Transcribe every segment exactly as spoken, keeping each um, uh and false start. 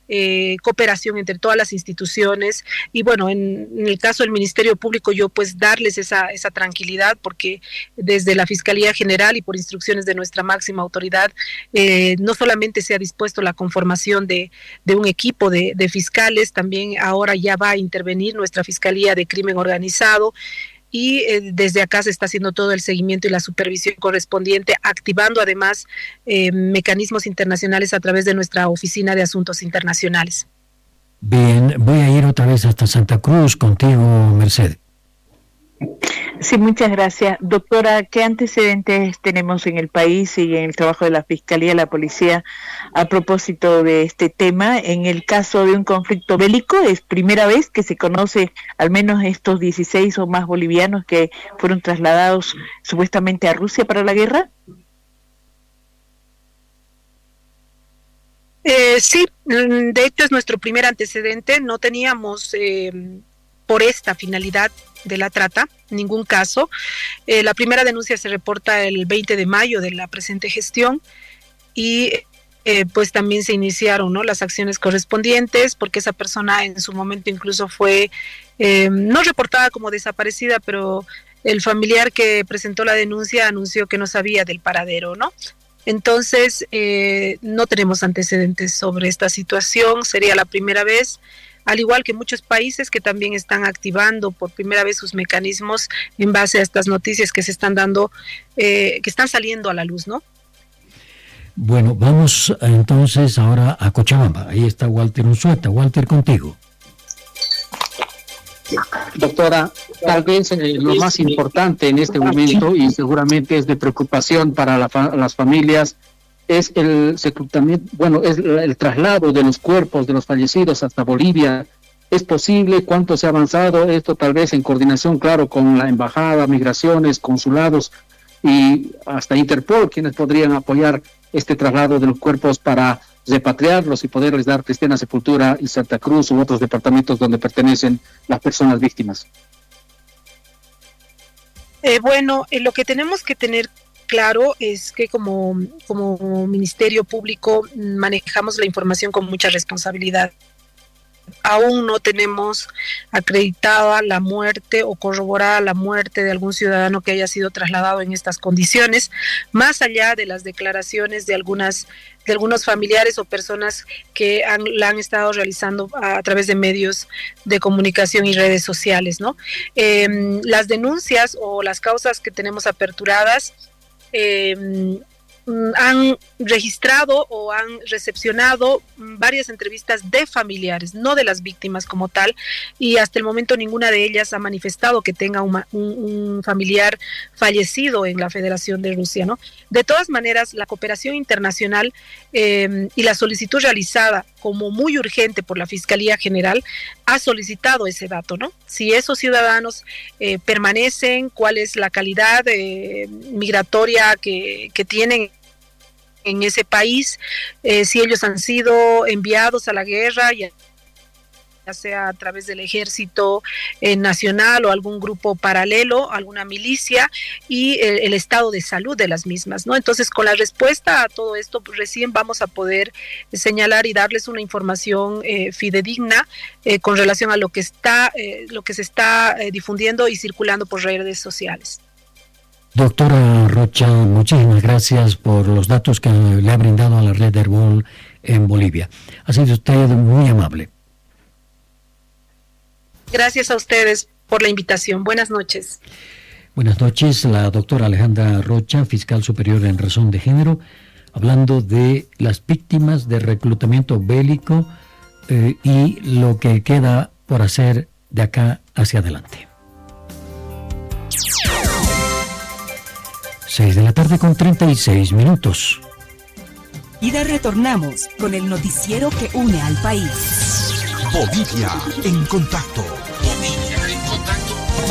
eh, cooperación entre todas las instituciones y bueno, en, en el caso del Ministerio Público yo pues darles esa, esa tranquilidad porque desde la Fiscalía General y por instrucciones de nuestra máxima autoridad eh, no solamente se ha dispuesto la conformación de, de un equipo de, de fiscales, también ahora ya va a intervenir nuestra Fiscalía de Crimen Organizado y eh, desde acá se está haciendo todo el seguimiento y la supervisión correspondiente, activando además eh, mecanismos internacionales a través de nuestra Oficina de Asuntos Internacionales. Bien, voy a ir otra vez hasta Santa Cruz contigo, Mercedes. Sí, muchas gracias. Doctora, ¿qué antecedentes tenemos en el país y en el trabajo de la Fiscalía, la Policía, a propósito de este tema? En el caso de un conflicto bélico, ¿es primera vez que se conoce al menos estos dieciséis o más bolivianos que fueron trasladados supuestamente a Rusia para la guerra? Eh, sí, de hecho es nuestro primer antecedente. No teníamos eh, por esta finalidad de la trata ningún caso. Eh, la primera denuncia se reporta el veinte de mayo de la presente gestión y eh, pues también se iniciaron, ¿no?, las acciones correspondientes porque esa persona en su momento incluso fue eh, no reportada como desaparecida, pero el familiar que presentó la denuncia anunció que no sabía del paradero, ¿no? Entonces, eh, no tenemos antecedentes sobre esta situación, sería la primera vez, al igual que muchos países que también están activando por primera vez sus mecanismos en base a estas noticias que se están dando, eh, que están saliendo a la luz, ¿no? Bueno, vamos entonces ahora a Cochabamba. Ahí está Walter Unzueta. Walter, contigo. Doctora, tal vez eh, lo más importante en este momento, y seguramente es de preocupación para la fa- las familias, es el sepultamiento, bueno, es el, el traslado de los cuerpos de los fallecidos hasta Bolivia. ¿Es posible? ¿Cuánto se ha avanzado? Esto tal vez en coordinación, claro, con la embajada, migraciones, consulados y hasta Interpol, quienes podrían apoyar este traslado de los cuerpos para repatriarlos y poderles dar cristiana sepultura en Santa Cruz u otros departamentos donde pertenecen las personas víctimas. Eh, bueno, eh, lo que tenemos que tener claro es que como, como Ministerio Público manejamos la información con mucha responsabilidad. Aún no tenemos acreditada la muerte o corroborada la muerte de algún ciudadano que haya sido trasladado en estas condiciones, más allá de las declaraciones de algunas de algunos familiares o personas que han, la han estado realizando a, a través de medios de comunicación y redes sociales, ¿no? Eh, las denuncias o las causas que tenemos aperturadas eh, han registrado o han recepcionado varias entrevistas de familiares, no de las víctimas como tal, y hasta el momento ninguna de ellas ha manifestado que tenga un, un, un familiar fallecido en la Federación de Rusia, ¿no? De todas maneras, la cooperación internacional eh, y la solicitud realizada como muy urgente por la Fiscalía General ha solicitado ese dato, ¿no? Si esos ciudadanos eh, permanecen, cuál es la calidad eh, migratoria que, que tienen en ese país, eh, si ellos han sido enviados a la guerra, ya, ya sea a través del ejército eh, nacional o algún grupo paralelo, alguna milicia, y el, el estado de salud de las mismas, ¿no? Entonces, con la respuesta a todo esto, pues, recién vamos a poder señalar y darles una información eh, fidedigna eh, con relación a lo que está, eh, lo que se está eh, difundiendo y circulando por redes sociales. Doctora Rocha, muchísimas gracias por los datos que le ha brindado a la red Herbol en Bolivia. Ha sido usted muy amable. Gracias a ustedes por la invitación. Buenas noches. Buenas noches, la doctora Alejandra Rocha, fiscal superior en razón de género, hablando de las víctimas de reclutamiento bélico eh, y lo que queda por hacer de acá hacia adelante. seis de la tarde con treinta y seis minutos. Y de retornamos con el noticiero que une al país. Bolivia en contacto. Bolivia en contacto.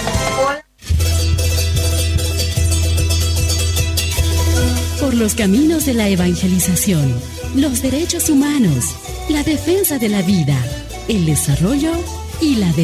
Por los caminos de la evangelización, los derechos humanos, la defensa de la vida, el desarrollo y la democracia.